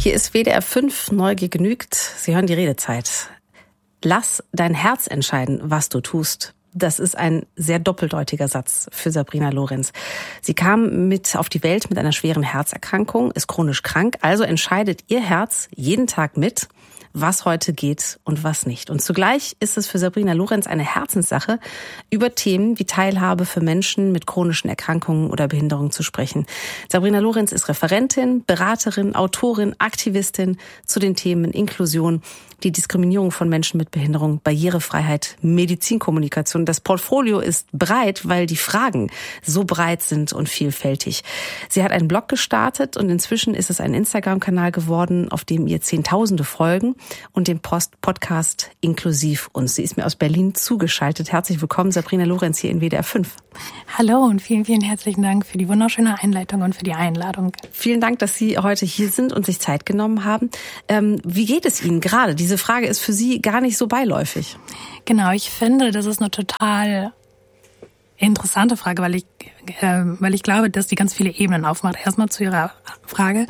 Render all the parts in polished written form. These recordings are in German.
Hier ist WDR 5, Neugier genügt. Sie hören die Redezeit. Lass dein Herz entscheiden, was du tust. Das ist ein sehr doppeldeutiger Satz für Sabrina Lorenz. Sie kam auf die Welt mit einer schweren Herzerkrankung, ist chronisch krank, also entscheidet ihr Herz jeden Tag mit, was heute geht und was nicht. Und zugleich ist es für Sabrina Lorenz eine Herzenssache, über Themen wie Teilhabe für Menschen mit chronischen Erkrankungen oder Behinderungen zu sprechen. Sabrina Lorenz ist Referentin, Beraterin, Autorin, Aktivistin zu den Themen Inklusion, die Diskriminierung von Menschen mit Behinderung, Barrierefreiheit, Medizinkommunikation. Das Portfolio ist breit, weil die Fragen so breit sind und vielfältig. Sie hat einen Blog gestartet und inzwischen ist es ein Instagram-Kanal geworden, auf dem ihr Zehntausende folgen und den Podcast Inklusiv uns. Sie ist mir aus Berlin zugeschaltet. Herzlich willkommen, Sabrina Lorenz, hier in WDR 5. Hallo und vielen, vielen herzlichen Dank für die wunderschöne Einleitung und für die Einladung. Vielen Dank, dass Sie heute hier sind und sich Zeit genommen haben. Wie geht es Ihnen gerade? Diese Frage ist für Sie gar nicht so beiläufig. Genau, ich finde, das ist eine total interessante Frage, weil ich glaube, dass die ganz viele Ebenen aufmacht. Erstmal zu Ihrer Frage.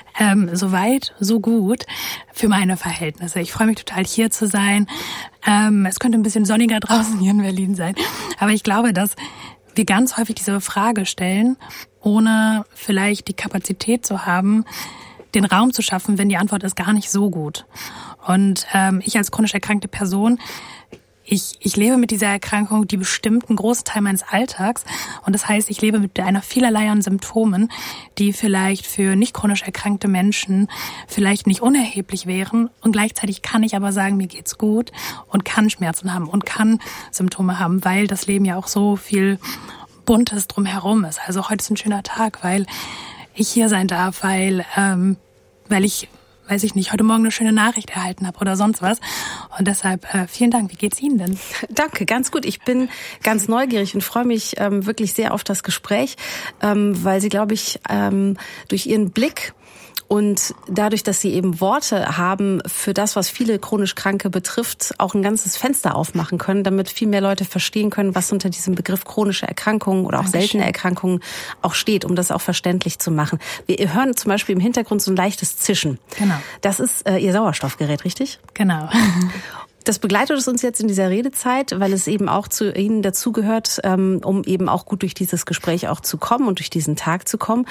So weit, so gut für meine Verhältnisse. Ich freue mich total, hier zu sein. Es könnte ein bisschen sonniger draußen hier in Berlin sein. Aber ich glaube, dass wir ganz häufig diese Frage stellen, ohne vielleicht die Kapazität zu haben, den Raum zu schaffen, wenn die Antwort ist gar nicht so gut. Und ich als chronisch erkrankte Person, ich lebe mit dieser Erkrankung, die bestimmt einen großen Teil meines Alltags. Und das heißt, ich lebe mit einer vielerlei an Symptomen, die vielleicht für nicht chronisch erkrankte Menschen vielleicht nicht unerheblich wären. Und gleichzeitig kann ich aber sagen, mir geht's gut und kann Schmerzen haben und kann Symptome haben, weil das Leben ja auch so viel Buntes drumherum ist. Also heute ist ein schöner Tag, weil ich hier sein darf, weil ich, weiß ich nicht, heute Morgen eine schöne Nachricht erhalten habe oder sonst was. Und deshalb vielen Dank. Wie geht's Ihnen denn? Danke, ganz gut. Ich bin ganz neugierig und freue mich wirklich sehr auf das Gespräch, weil Sie, glaube ich, durch Ihren Blick und dadurch, dass Sie eben Worte haben für das, was viele chronisch Kranke betrifft, auch ein ganzes Fenster aufmachen können, damit viel mehr Leute verstehen können, was unter diesem Begriff chronische Erkrankungen oder auch seltene Erkrankungen auch steht, um das auch verständlich zu machen. Wir hören zum Beispiel im Hintergrund so ein leichtes Zischen. Genau. Das ist Ihr Sauerstoffgerät, richtig? Genau. Das begleitet uns jetzt in dieser Redezeit, weil es eben auch zu Ihnen dazugehört, um eben auch gut durch dieses Gespräch auch zu kommen und durch diesen Tag zu kommen.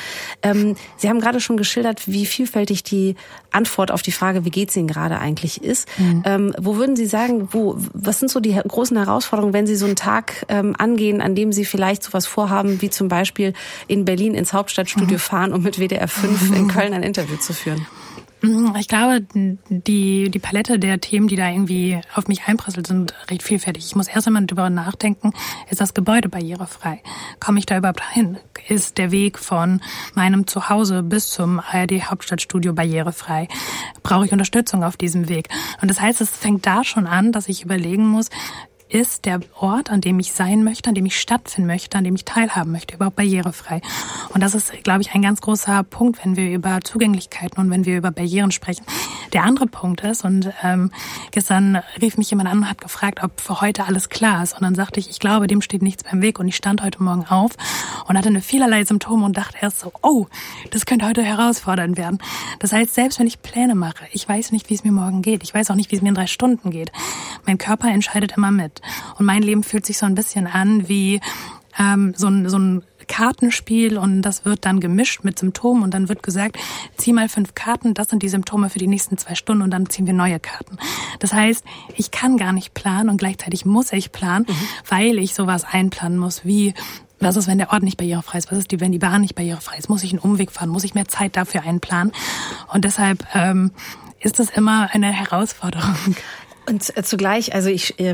Sie haben gerade schon geschildert, wie vielfältig die Antwort auf die Frage, wie geht's Ihnen gerade eigentlich ist. Wo würden Sie sagen, was sind so die großen Herausforderungen, wenn Sie so einen Tag angehen, an dem Sie vielleicht sowas vorhaben, wie zum Beispiel in Berlin ins Hauptstadtstudio fahren, um mit WDR 5 in Köln ein Interview zu führen? Ich glaube, die Palette der Themen, die da irgendwie auf mich einprasselt, sind recht vielfältig. Ich muss erst einmal darüber nachdenken, ist das Gebäude barrierefrei? Komme ich da überhaupt hin? Ist der Weg von meinem Zuhause bis zum ARD Hauptstadtstudio barrierefrei? Brauche ich Unterstützung auf diesem Weg? Und das heißt, es fängt da schon an, dass ich überlegen muss, ist der Ort, an dem ich sein möchte, an dem ich stattfinden möchte, an dem ich teilhaben möchte, überhaupt barrierefrei? Und das ist, glaube ich, ein ganz großer Punkt, wenn wir über Zugänglichkeiten und wenn wir über Barrieren sprechen. Der andere Punkt ist, und gestern rief mich jemand an und hat gefragt, ob für heute alles klar ist. Und dann sagte ich glaube, dem steht nichts beim Weg. Und ich stand heute Morgen auf und hatte eine vielerlei Symptome und dachte erst so, oh, das könnte heute herausfordernd werden. Das heißt, selbst wenn ich Pläne mache, ich weiß nicht, wie es mir morgen geht. Ich weiß auch nicht, wie es mir in 3 Stunden geht. Mein Körper entscheidet immer mit. Und mein Leben fühlt sich so ein bisschen an wie so ein Kartenspiel und das wird dann gemischt mit Symptomen und dann wird gesagt, zieh mal 5 Karten, das sind die Symptome für die nächsten 2 Stunden und dann ziehen wir neue Karten. Das heißt, ich kann gar nicht planen und gleichzeitig muss ich planen, weil ich sowas einplanen muss wie, was ist, wenn der Ort nicht barrierefrei ist? Was ist, wenn die Bahn nicht barrierefrei ist? Muss ich einen Umweg fahren? Muss ich mehr Zeit dafür einplanen? Und deshalb ist das immer eine Herausforderung. Und zugleich, also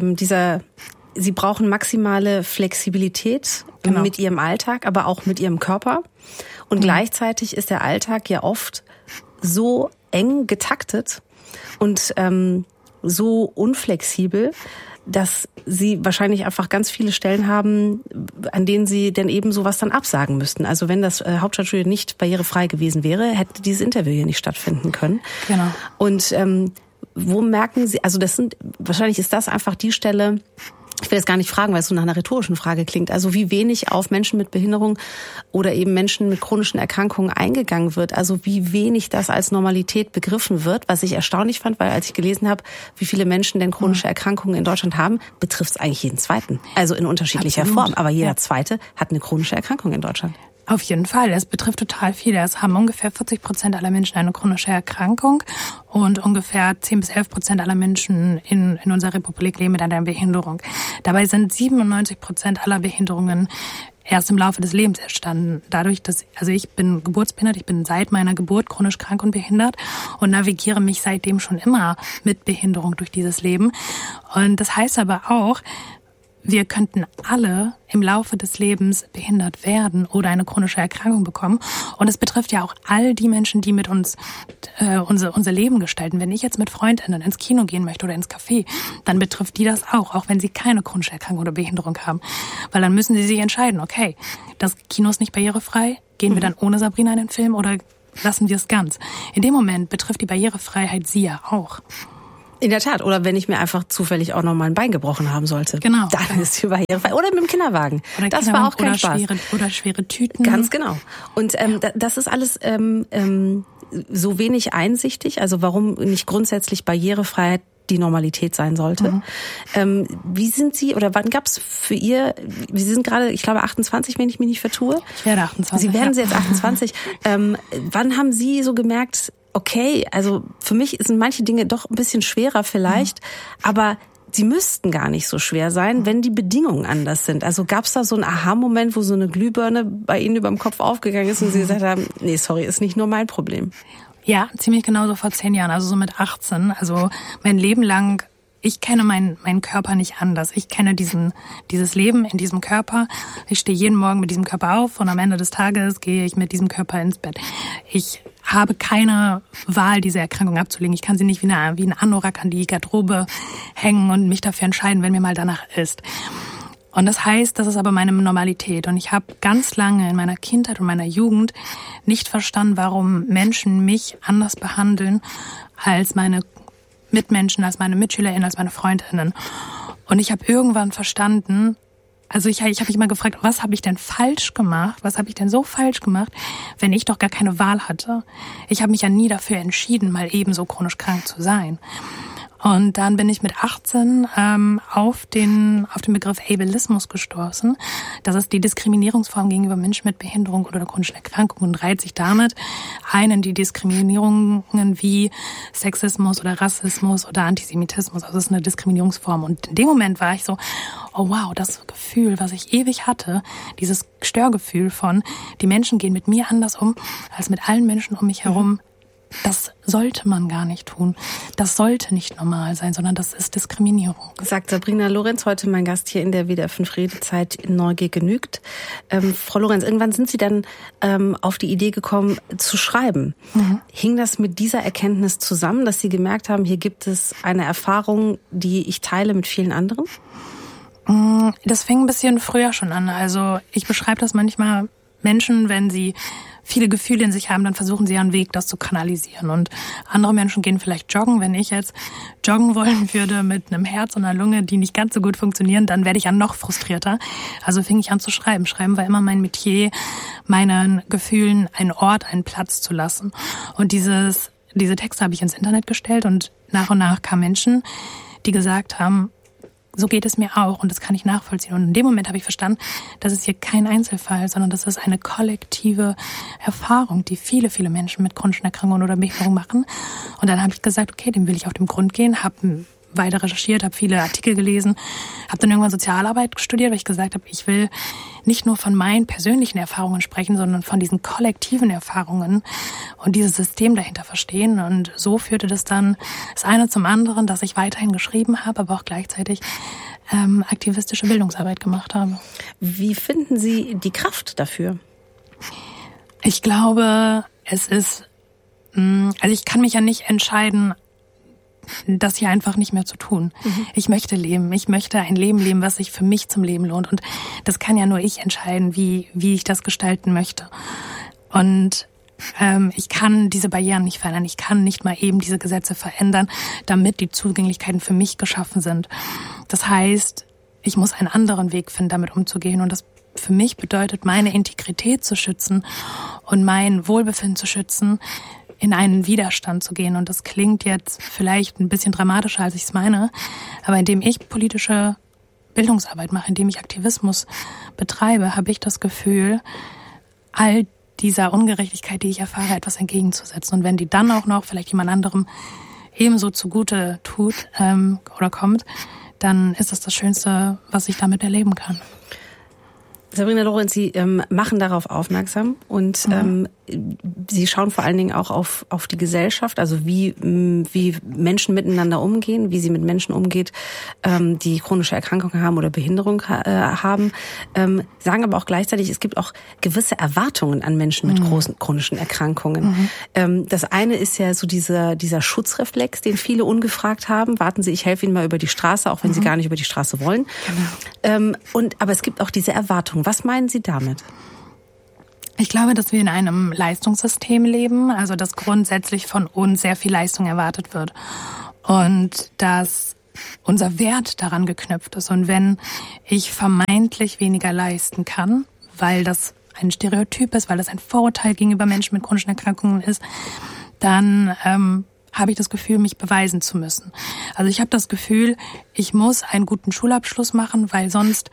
Sie brauchen maximale Flexibilität mit Ihrem Alltag, aber auch mit Ihrem Körper. Und gleichzeitig ist der Alltag ja oft so eng getaktet und so unflexibel, dass Sie wahrscheinlich einfach ganz viele Stellen haben, an denen Sie denn eben sowas dann absagen müssten. Also wenn das Hauptstadtstudio nicht barrierefrei gewesen wäre, hätte dieses Interview hier nicht stattfinden können. Genau. Und wo merken Sie, also wahrscheinlich ist das einfach die Stelle, ich will jetzt gar nicht fragen, weil es so nach einer rhetorischen Frage klingt, also wie wenig auf Menschen mit Behinderung oder eben Menschen mit chronischen Erkrankungen eingegangen wird, also wie wenig das als Normalität begriffen wird, was ich erstaunlich fand, weil als ich gelesen habe, wie viele Menschen denn chronische Erkrankungen in Deutschland haben, betrifft es eigentlich jeden Zweiten, also in unterschiedlicher Form, aber jeder Zweite hat eine chronische Erkrankung in Deutschland. Auf jeden Fall. Es betrifft total viele. Es haben ungefähr 40% aller Menschen eine chronische Erkrankung und ungefähr 10-11% aller Menschen in unserer Republik leben mit einer Behinderung. Dabei sind 97% aller Behinderungen erst im Laufe des Lebens entstanden. Dadurch, also ich bin geburtsbehindert, ich bin seit meiner Geburt chronisch krank und behindert und navigiere mich seitdem schon immer mit Behinderung durch dieses Leben. Und das heißt aber auch, wir könnten alle im Laufe des Lebens behindert werden oder eine chronische Erkrankung bekommen. Und es betrifft ja auch all die Menschen, die mit uns unser Leben gestalten. Wenn ich jetzt mit Freundinnen ins Kino gehen möchte oder ins Café, dann betrifft die das auch wenn sie keine chronische Erkrankung oder Behinderung haben. Weil dann müssen sie sich entscheiden, okay, das Kino ist nicht barrierefrei, gehen wir dann ohne Sabrina in den Film oder lassen wir es ganz? In dem Moment betrifft die Barrierefreiheit sie ja auch. In der Tat. Oder wenn ich mir einfach zufällig auch noch mal ein Bein gebrochen haben sollte. Genau. Dann ist die barrierefrei. Oder mit dem Kinderwagen. Oder das war auch kein Spaß. Oder schwere Tüten. Ganz genau. Und das ist alles so wenig einsichtig. Also warum nicht grundsätzlich Barrierefreiheit die Normalität sein sollte. Wie sind Sie, oder wann gab es für Sie sind gerade, ich glaube 28, wenn ich mich nicht vertue. Ich werde 28. Sie werden jetzt 28. Wann haben Sie so gemerkt, okay, also für mich sind manche Dinge doch ein bisschen schwerer vielleicht, aber sie müssten gar nicht so schwer sein, wenn die Bedingungen anders sind. Also gab es da so einen Aha-Moment, wo so eine Glühbirne bei Ihnen über dem Kopf aufgegangen ist und Sie gesagt haben, nee, sorry, ist nicht nur mein Problem? Ja, ziemlich genau so vor 10 Jahren, also so mit 18. Also mein Leben lang, ich kenne meinen Körper nicht anders. Ich kenne dieses Leben in diesem Körper. Ich stehe jeden Morgen mit diesem Körper auf und am Ende des Tages gehe ich mit diesem Körper ins Bett. Ich habe keine Wahl, diese Erkrankung abzulegen. Ich kann sie nicht wie ein Anorak an die Garderobe hängen und mich dafür entscheiden, wenn mir mal danach ist. Und das heißt, das ist aber meine Normalität. Und ich habe ganz lange in meiner Kindheit und meiner Jugend nicht verstanden, warum Menschen mich anders behandeln als meine Mitmenschen, als meine MitschülerInnen, als meine FreundInnen. Und ich habe irgendwann verstanden, also ich habe mich mal gefragt, was habe ich denn falsch gemacht? Was habe ich denn so falsch gemacht, wenn ich doch gar keine Wahl hatte? Ich habe mich ja nie dafür entschieden, mal ebenso chronisch krank zu sein. Und dann bin ich mit 18 auf den Begriff Ableismus gestoßen. Das ist die Diskriminierungsform gegenüber Menschen mit Behinderung oder chronischen Erkrankungen und reiht sich damit ein in die Diskriminierungen wie Sexismus oder Rassismus oder Antisemitismus. Also das ist eine Diskriminierungsform. Und in dem Moment war ich so, oh wow, das Gefühl, was ich ewig hatte, dieses Störgefühl von, die Menschen gehen mit mir anders um als mit allen Menschen um mich herum. Das sollte man gar nicht tun. Das sollte nicht normal sein, sondern das ist Diskriminierung. Sagt Sabrina Lorenz, heute mein Gast hier in der WDR 5 Redezeit in Neugier genügt. Frau Lorenz, irgendwann sind Sie dann auf die Idee gekommen, zu schreiben. Hing das mit dieser Erkenntnis zusammen, dass Sie gemerkt haben, hier gibt es eine Erfahrung, die ich teile mit vielen anderen? Das fing ein bisschen früher schon an. Also ich beschreibe das manchmal Menschen, wenn sie viele Gefühle in sich haben, dann versuchen sie einen Weg, das zu kanalisieren. Und andere Menschen gehen vielleicht joggen. Wenn ich jetzt joggen wollen würde mit einem Herz und einer Lunge, die nicht ganz so gut funktionieren, dann werde ich ja noch frustrierter. Also fing ich an zu schreiben. Schreiben war immer mein Metier, meinen Gefühlen einen Ort, einen Platz zu lassen. Und diese Texte habe ich ins Internet gestellt und nach kamen Menschen, die gesagt haben, so geht es mir auch und das kann ich nachvollziehen. Und in dem Moment habe ich verstanden, das ist hier kein Einzelfall, sondern das ist eine kollektive Erfahrung, die viele, viele Menschen mit chronischen Erkrankungen oder Behinderung machen. Und dann habe ich gesagt, okay, dem will ich auf den Grund gehen, habe weiter recherchiert, habe viele Artikel gelesen, habe dann irgendwann Sozialarbeit studiert, weil ich gesagt habe, ich will nicht nur von meinen persönlichen Erfahrungen sprechen, sondern von diesen kollektiven Erfahrungen und dieses System dahinter verstehen. Und so führte das dann das eine zum anderen, dass ich weiterhin geschrieben habe, aber auch gleichzeitig aktivistische Bildungsarbeit gemacht habe. Wie finden Sie die Kraft dafür? Ich glaube, es ist, also ich kann mich ja nicht entscheiden, das hier einfach nicht mehr zu tun. Ich möchte leben. Ich möchte ein Leben leben, was sich für mich zum Leben lohnt. Und das kann ja nur ich entscheiden, wie ich das gestalten möchte. Und ich kann diese Barrieren nicht verändern. Ich kann nicht mal eben diese Gesetze verändern, damit die Zugänglichkeiten für mich geschaffen sind. Das heißt, ich muss einen anderen Weg finden, damit umzugehen. Und das für mich bedeutet, meine Integrität zu schützen und mein Wohlbefinden zu schützen, in einen Widerstand zu gehen. Und das klingt jetzt vielleicht ein bisschen dramatischer, als ich es meine, aber indem ich politische Bildungsarbeit mache, indem ich Aktivismus betreibe, habe ich das Gefühl, all dieser Ungerechtigkeit, die ich erfahre, etwas entgegenzusetzen. Und wenn die dann auch noch vielleicht jemand anderem ebenso zugute tut oder kommt, dann ist das Schönste, was ich damit erleben kann. Sabrina Lorenz, Sie machen darauf aufmerksam und Sie schauen vor allen Dingen auch auf die Gesellschaft, also wie Menschen miteinander umgehen, wie sie mit Menschen umgeht, die chronische Erkrankungen haben oder Behinderung haben. Sagen aber auch gleichzeitig, es gibt auch gewisse Erwartungen an Menschen mit großen chronischen Erkrankungen. Das eine ist ja so dieser Schutzreflex, den viele ungefragt haben. Warten Sie, ich helfe Ihnen mal über die Straße, auch wenn Sie gar nicht über die Straße wollen. Genau. Aber es gibt auch diese Erwartungen. Was meinen Sie damit? Ich glaube, dass wir in einem Leistungssystem leben, also dass grundsätzlich von uns sehr viel Leistung erwartet wird und dass unser Wert daran geknüpft ist. Und wenn ich vermeintlich weniger leisten kann, weil das ein Stereotyp ist, weil das ein Vorurteil gegenüber Menschen mit chronischen Erkrankungen ist, dann habe ich das Gefühl, mich beweisen zu müssen. Also ich habe das Gefühl, ich muss einen guten Schulabschluss machen, weil sonst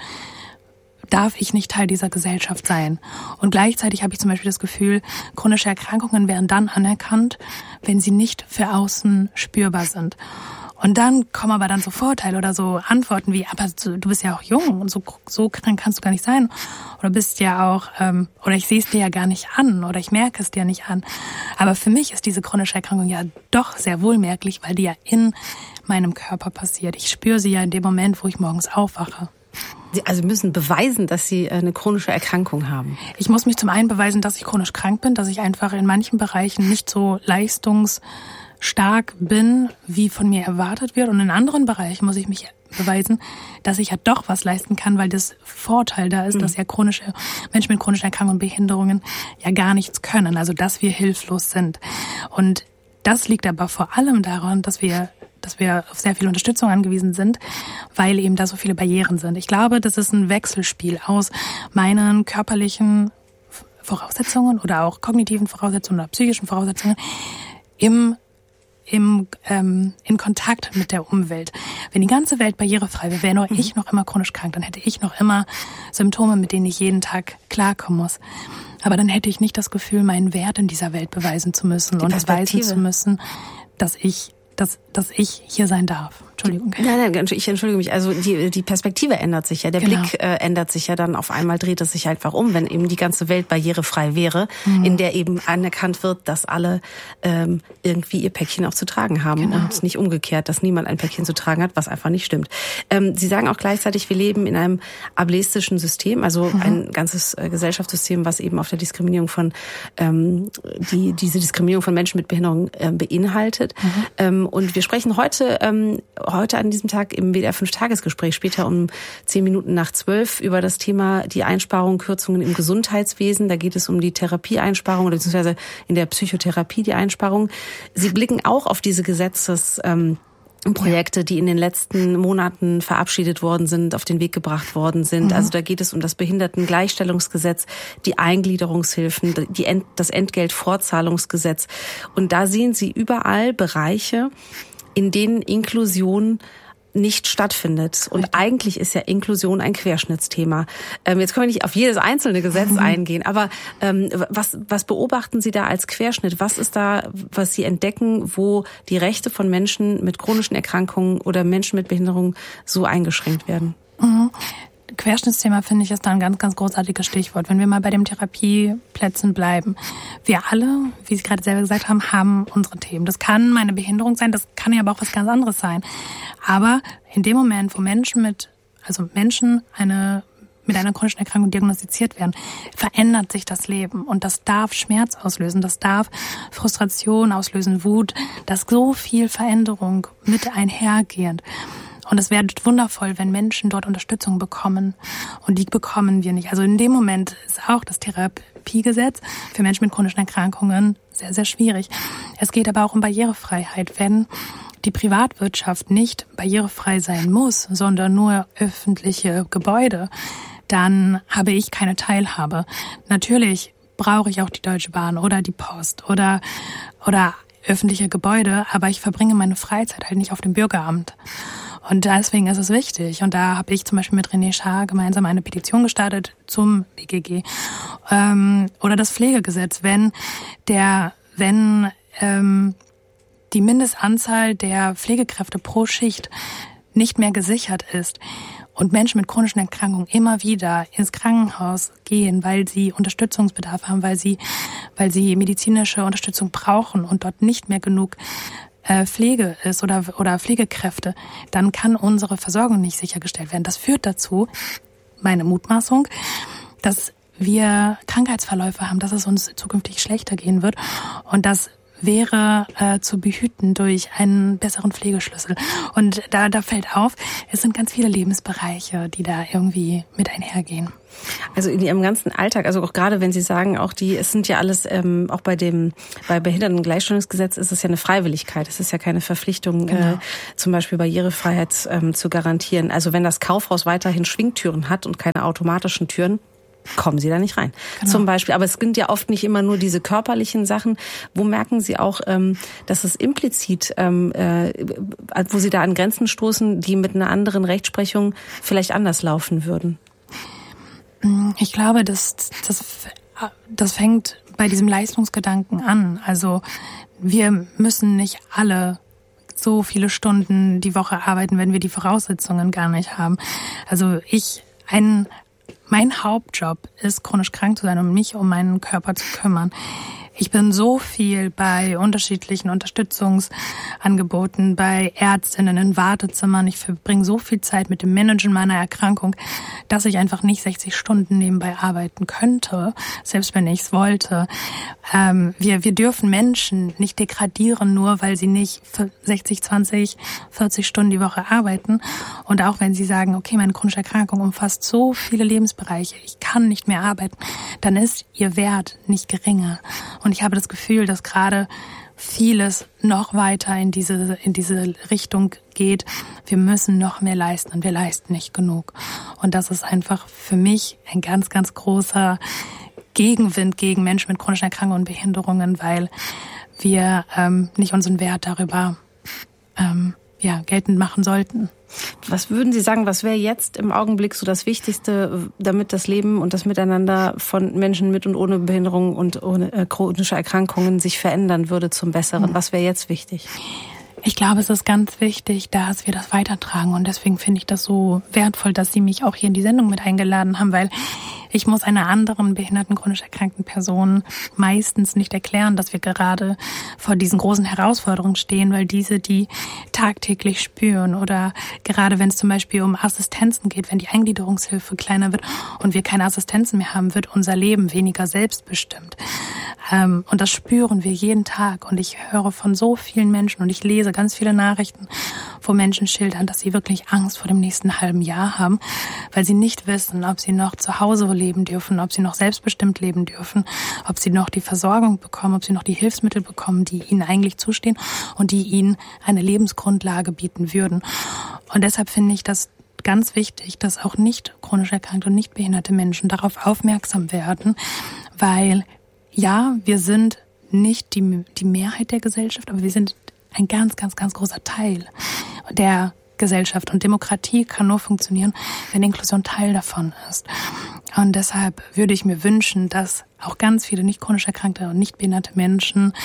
darf ich nicht Teil dieser Gesellschaft sein. Und gleichzeitig habe ich zum Beispiel das Gefühl, chronische Erkrankungen werden dann anerkannt, wenn sie nicht für außen spürbar sind. Und dann kommen aber dann so Vorurteile oder so Antworten wie, aber du bist ja auch jung und so krank kannst du gar nicht sein. Oder bist ja auch, oder ich sehe es dir ja gar nicht an oder ich merke es dir nicht an. Aber für mich ist diese chronische Erkrankung ja doch sehr wohl merklich, weil die ja in meinem Körper passiert. Ich spüre sie ja in dem Moment, wo ich morgens aufwache. Sie also müssen beweisen, dass Sie eine chronische Erkrankung haben. Ich muss mich zum einen beweisen, dass ich chronisch krank bin, dass ich einfach in manchen Bereichen nicht so leistungsstark bin, wie von mir erwartet wird. Und in anderen Bereichen muss ich mich beweisen, dass ich ja doch was leisten kann, weil das Vorteil da ist, dass ja Menschen mit chronischen Erkrankungen und Behinderungen ja gar nichts können. Also dass wir hilflos sind. Und das liegt aber vor allem daran, dass wir auf sehr viel Unterstützung angewiesen sind, weil eben da so viele Barrieren sind. Ich glaube, das ist ein Wechselspiel aus meinen körperlichen Voraussetzungen oder auch kognitiven Voraussetzungen oder psychischen Voraussetzungen in Kontakt mit der Umwelt. Wenn die ganze Welt barrierefrei wäre, wäre nur ich noch immer chronisch krank, dann hätte ich noch immer Symptome, mit denen ich jeden Tag klarkommen muss. Aber dann hätte ich nicht das Gefühl, meinen Wert in dieser Welt beweisen zu müssen und beweisen zu müssen, dass ich hier sein darf. Entschuldigung. Nein, ich entschuldige mich. Also die Perspektive ändert sich ja. Der Blick ändert sich ja dann. Auf einmal dreht es sich einfach um, wenn eben die ganze Welt barrierefrei wäre, in der eben anerkannt wird, dass alle irgendwie ihr Päckchen auch zu tragen haben und nicht umgekehrt, dass niemand ein Päckchen zu tragen hat, was einfach nicht stimmt. Sie sagen auch gleichzeitig, wir leben in einem ableistischen System, also ein ganzes Gesellschaftssystem, was eben auf der Diskriminierung von diese Diskriminierung von Menschen mit Behinderung beinhaltet. Und wir sprechen heute an diesem Tag im WDR 5-Tagesgespräch, später um 10 Minuten nach 12, über das Thema die Einsparungen, Kürzungen im Gesundheitswesen. Da geht es um die Therapieeinsparung oder beziehungsweise in der Psychotherapie die Einsparung. Sie blicken auch auf diese Gesetzesprojekte, die in den letzten Monaten verabschiedet worden sind, auf den Weg gebracht worden sind. Also da geht es um das Behindertengleichstellungsgesetz, die Eingliederungshilfen, das Entgeltfortzahlungsgesetz. Und da sehen Sie überall Bereiche, in denen Inklusion nicht stattfindet. Und eigentlich ist ja Inklusion ein Querschnittsthema. Jetzt können wir nicht auf jedes einzelne Gesetz eingehen, aber was beobachten Sie da als Querschnitt? Was ist da, was Sie entdecken, wo die Rechte von Menschen mit chronischen Erkrankungen oder Menschen mit Behinderung so eingeschränkt werden? Querschnittsthema, finde ich, ist da ein ganz, ganz großartiges Stichwort. Wenn wir mal bei den Therapieplätzen bleiben. Wir alle, wie Sie gerade selber gesagt haben, haben unsere Themen. Das kann meine Behinderung sein, das kann ja aber auch was ganz anderes sein. Aber in dem Moment, wo Menschen mit einer chronischen Erkrankung diagnostiziert werden, verändert sich das Leben. Und das darf Schmerz auslösen, das darf Frustration auslösen, Wut, dass so viel Veränderung mit einhergehend. Und es wäre wundervoll, wenn Menschen dort Unterstützung bekommen. Und die bekommen wir nicht. Also in dem Moment ist auch das Therapiegesetz für Menschen mit chronischen Erkrankungen sehr, sehr schwierig. Es geht aber auch um Barrierefreiheit. Wenn die Privatwirtschaft nicht barrierefrei sein muss, sondern nur öffentliche Gebäude, dann habe ich keine Teilhabe. Natürlich brauche ich auch die Deutsche Bahn oder die Post oder öffentliche Gebäude, aber ich verbringe meine Freizeit halt nicht auf dem Bürgeramt. Und deswegen ist es wichtig. Und da habe ich zum Beispiel mit René Schaar gemeinsam eine Petition gestartet zum BGG. Oder das Pflegegesetz, wenn die Mindestanzahl der Pflegekräfte pro Schicht nicht mehr gesichert ist und Menschen mit chronischen Erkrankungen immer wieder ins Krankenhaus gehen, weil sie Unterstützungsbedarf haben, weil sie medizinische Unterstützung brauchen und dort nicht mehr genug Pflege ist oder Pflegekräfte, dann kann unsere Versorgung nicht sichergestellt werden. Das führt dazu, meine Mutmaßung, dass wir Krankheitsverläufe haben, dass es uns zukünftig schlechter gehen wird und das wäre zu behüten durch einen besseren Pflegeschlüssel. Und da fällt auf, es sind ganz viele Lebensbereiche, die da irgendwie mit einhergehen. Also in Ihrem ganzen Alltag, also auch gerade wenn Sie sagen, es sind ja alles, auch bei Behindertengleichstellungsgesetz ist es ja eine Freiwilligkeit, es ist ja keine Verpflichtung, genau. Zum Beispiel Barrierefreiheit zu garantieren. Also wenn das Kaufhaus weiterhin Schwingtüren hat und keine automatischen Türen, kommen Sie da nicht rein. Genau. Zum Beispiel. Aber es sind ja oft nicht immer nur diese körperlichen Sachen. Wo merken Sie auch, dass es implizit, wo Sie da an Grenzen stoßen, die mit einer anderen Rechtsprechung vielleicht anders laufen würden? Ich glaube, das fängt bei diesem Leistungsgedanken an. Also wir müssen nicht alle so viele Stunden die Woche arbeiten, wenn wir die Voraussetzungen gar nicht haben. Also mein Hauptjob ist, chronisch krank zu sein und mich um meinen Körper zu kümmern. Ich bin so viel bei unterschiedlichen Unterstützungsangeboten, bei Ärztinnen in Wartezimmern. Ich verbringe so viel Zeit mit dem Managen meiner Erkrankung, dass ich einfach nicht 60 Stunden nebenbei arbeiten könnte, selbst wenn ich es wollte. Wir dürfen Menschen nicht degradieren, nur weil sie nicht 60, 20, 40 Stunden die Woche arbeiten. Und auch wenn sie sagen, okay, meine chronische Erkrankung umfasst so viele Lebensbereiche, ich kann nicht mehr arbeiten, dann ist ihr Wert nicht geringer. Und ich habe das Gefühl, dass gerade vieles noch weiter in diese Richtung geht. Wir müssen noch mehr leisten und wir leisten nicht genug. Und das ist einfach für mich ein ganz, ganz großer Gegenwind gegen Menschen mit chronischen Erkrankungen und Behinderungen, weil wir nicht unseren Wert darüber geltend machen sollten. Was würden Sie sagen, was wäre jetzt im Augenblick so das Wichtigste, damit das Leben und das Miteinander von Menschen mit und ohne Behinderung und ohne chronische Erkrankungen sich verändern würde zum Besseren? Was wäre jetzt wichtig? Ich glaube, es ist ganz wichtig, dass wir das weitertragen. Und deswegen finde ich das so wertvoll, dass Sie mich auch hier in die Sendung mit eingeladen haben, weil ich muss einer anderen behinderten, chronisch erkrankten Person meistens nicht erklären, dass wir gerade vor diesen großen Herausforderungen stehen, weil diese die tagtäglich spüren. Oder gerade wenn es zum Beispiel um Assistenzen geht, wenn die Eingliederungshilfe kleiner wird und wir keine Assistenzen mehr haben, wird unser Leben weniger selbstbestimmt. Und das spüren wir jeden Tag. Und ich höre von so vielen Menschen und ich lese ganz viele Nachrichten, wo Menschen schildern, dass sie wirklich Angst vor dem nächsten halben Jahr haben, weil sie nicht wissen, ob sie noch zu Hause leben dürfen, ob sie noch selbstbestimmt leben dürfen, ob sie noch die Versorgung bekommen, ob sie noch die Hilfsmittel bekommen, die ihnen eigentlich zustehen und die ihnen eine Lebensgrundlage bieten würden. Und deshalb finde ich das ganz wichtig, dass auch nicht chronisch erkrankte und nicht behinderte Menschen darauf aufmerksam werden, weil ja, wir sind nicht die Mehrheit der Gesellschaft, aber wir sind ein ganz, ganz, ganz großer Teil der Gesellschaft. Und Demokratie kann nur funktionieren, wenn Inklusion Teil davon ist. Und deshalb würde ich mir wünschen, dass auch ganz viele nicht chronisch erkrankte und nicht behinderte Menschen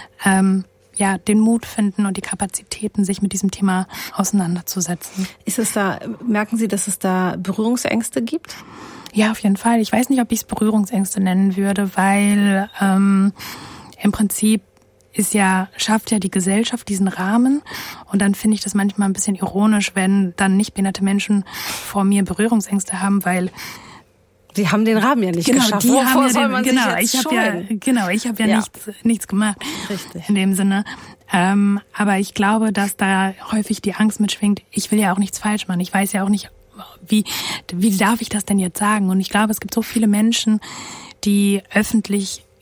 den Mut finden und die Kapazitäten, sich mit diesem Thema auseinanderzusetzen. Merken Sie, dass es da Berührungsängste gibt? Ja, auf jeden Fall. Ich weiß nicht, ob ich es Berührungsängste nennen würde, weil im Prinzip schafft ja die Gesellschaft diesen Rahmen. Und dann finde ich das manchmal ein bisschen ironisch, wenn dann nicht behinderte Menschen vor mir Berührungsängste haben, weil Sie haben den Rahmen ja nicht geschafft. Wovor soll man sich jetzt scheuen? Ich habe ja nichts gemacht. Richtig. In dem Sinne. Aber ich glaube, dass da häufig die Angst mitschwingt. Ich will ja auch nichts falsch machen. Ich weiß ja auch nicht, wie darf ich das denn jetzt sagen? Und ich glaube, es gibt so viele Menschen, die öffentlich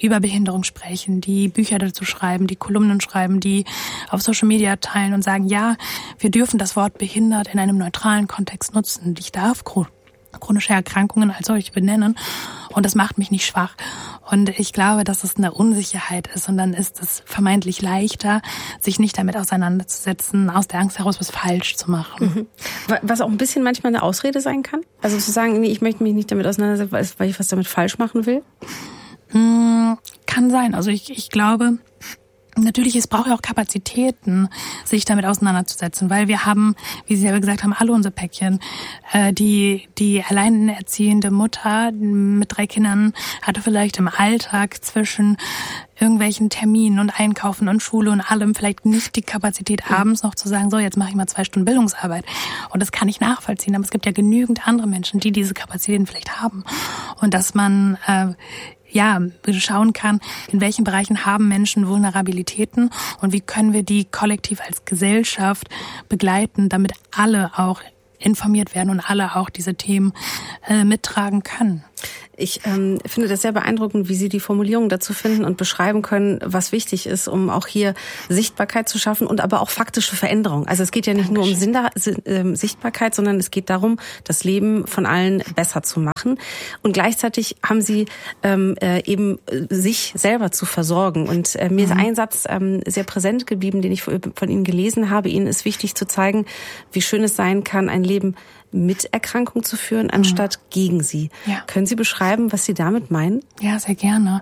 über Behinderung sprechen, die Bücher dazu schreiben, die Kolumnen schreiben, die auf Social Media teilen und sagen, ja, wir dürfen das Wort behindert in einem neutralen Kontext nutzen. Ich darf chronische Erkrankungen als solche benennen und das macht mich nicht schwach. Und ich glaube, dass es eine Unsicherheit ist und dann ist es vermeintlich leichter, sich nicht damit auseinanderzusetzen, aus der Angst heraus was falsch zu machen. Was auch ein bisschen manchmal eine Ausrede sein kann? Also zu sagen, nee, ich möchte mich nicht damit auseinandersetzen, weil ich was damit falsch machen will? Kann sein. Also ich glaube, natürlich, es braucht ja auch Kapazitäten, sich damit auseinanderzusetzen, weil wir haben, wie Sie selber gesagt haben, alle unsere Päckchen. Die alleinerziehende Mutter mit 3 Kindern hatte vielleicht im Alltag zwischen irgendwelchen Terminen und Einkaufen und Schule und allem vielleicht nicht die Kapazität abends noch zu sagen, so, jetzt mache ich mal 2 Stunden Bildungsarbeit. Und das kann ich nachvollziehen, aber es gibt ja genügend andere Menschen, die diese Kapazitäten vielleicht haben. Und dass man schauen kann, in welchen Bereichen haben Menschen Vulnerabilitäten und wie können wir die kollektiv als Gesellschaft begleiten, damit alle auch informiert werden und alle auch diese Themen mittragen können. Ich finde das sehr beeindruckend, wie Sie die Formulierung dazu finden und beschreiben können, was wichtig ist, um auch hier Sichtbarkeit zu schaffen und aber auch faktische Veränderung. Also es geht ja nicht nur um Sichtbarkeit, sondern es geht darum, das Leben von allen besser zu machen. Und gleichzeitig haben Sie eben sich selber zu versorgen. Und mir ist ein Satz sehr präsent geblieben, den ich von Ihnen gelesen habe. Ihnen ist wichtig zu zeigen, wie schön es sein kann, ein Leben mit Erkrankung zu führen, anstatt gegen sie. Ja. Können Sie beschreiben, was Sie damit meinen? Ja, sehr gerne.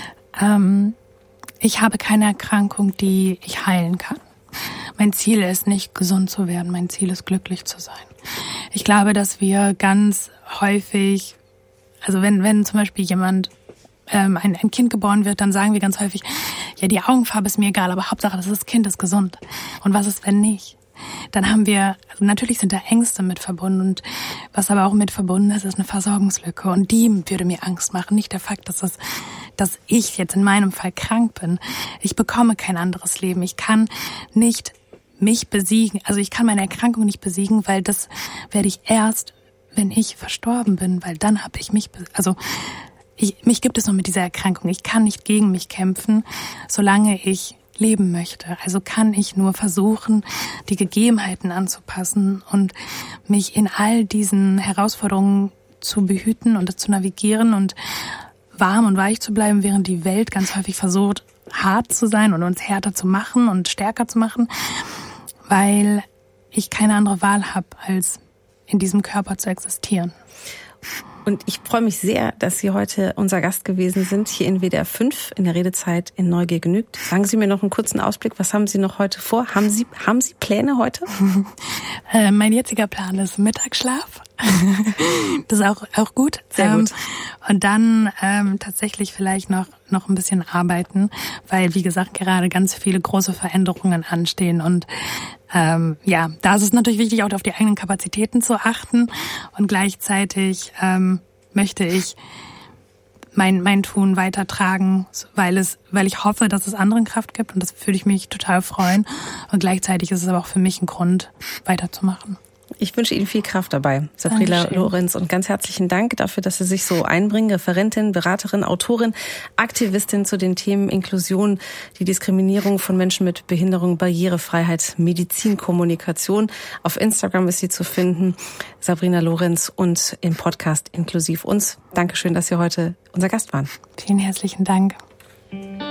Ich habe keine Erkrankung, die ich heilen kann. Mein Ziel ist nicht, gesund zu werden. Mein Ziel ist, glücklich zu sein. Ich glaube, dass wir ganz häufig, also wenn zum Beispiel jemand ein Kind geboren wird, dann sagen wir ganz häufig, ja, die Augenfarbe ist mir egal, aber Hauptsache, das Kind ist gesund. Und was ist, wenn nicht? Dann haben wir, also natürlich sind da Ängste mit verbunden und was aber auch mit verbunden ist, ist eine Versorgungslücke und die würde mir Angst machen. Nicht der Fakt, dass ich jetzt in meinem Fall krank bin. Ich bekomme kein anderes Leben. Ich kann nicht mich besiegen, also ich kann meine Erkrankung nicht besiegen, weil das werde ich erst, wenn ich verstorben bin, weil dann habe ich mich, mich gibt es noch mit dieser Erkrankung. Ich kann nicht gegen mich kämpfen, solange ich leben möchte. Also kann ich nur versuchen, die Gegebenheiten anzupassen und mich in all diesen Herausforderungen zu behüten und zu navigieren und warm und weich zu bleiben, während die Welt ganz häufig versucht, hart zu sein und uns härter zu machen und stärker zu machen, weil ich keine andere Wahl habe, als in diesem Körper zu existieren. Und ich freue mich sehr, dass Sie heute unser Gast gewesen sind, hier in WDR 5, in der Redezeit in Neugier genügt. Sagen Sie mir noch einen kurzen Ausblick, was haben Sie noch heute vor? Haben Sie Pläne heute? Mein jetziger Plan ist Mittagsschlaf. Das ist auch gut. Sehr gut. Und dann tatsächlich vielleicht noch ein bisschen arbeiten, weil, wie gesagt, gerade ganz viele große Veränderungen anstehen und da ist es natürlich wichtig, auch auf die eigenen Kapazitäten zu achten und gleichzeitig möchte ich mein Tun weitertragen, weil ich hoffe, dass es anderen Kraft gibt und das würde ich mich total freuen und gleichzeitig ist es aber auch für mich ein Grund, weiterzumachen. Ich wünsche Ihnen viel Kraft dabei, Sabrina Lorenz, und ganz herzlichen Dank dafür, dass Sie sich so einbringen. Referentin, Beraterin, Autorin, Aktivistin zu den Themen Inklusion, die Diskriminierung von Menschen mit Behinderung, Barrierefreiheit, Medizin, Kommunikation. Auf Instagram ist sie zu finden, Sabrina Lorenz, und im Podcast Inklusiv uns. Dankeschön, dass Sie heute unser Gast waren. Vielen herzlichen Dank.